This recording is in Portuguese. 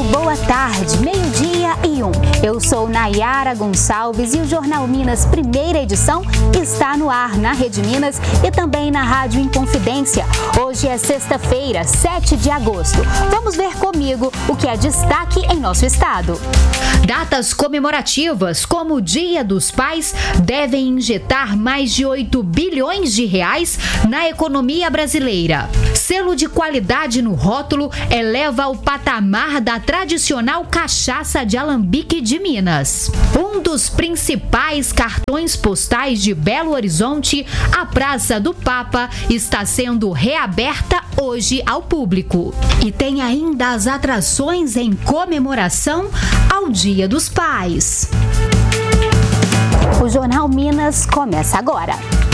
boa tarde, 12:01. Eu sou Nayara Gonçalves e o Jornal Minas, primeira edição, está no ar na Rede Minas e também na Rádio Inconfidência. Hoje é sexta-feira, 7 de agosto. Vamos ver comigo o que é destaque em nosso estado. Datas comemorativas, como o Dia dos Pais, devem injetar mais de 8 bilhões de reais na economia brasileira. Selo de qualidade no rótulo eleva o patamar da tradicional cachaça de alambique de Minas. Um dos principais cartões postais de Belo Horizonte, a Praça do Papa, está sendo reaberta hoje ao público. E tem ainda as atrações em comemoração ao Dia dos Pais. O Jornal Minas começa agora.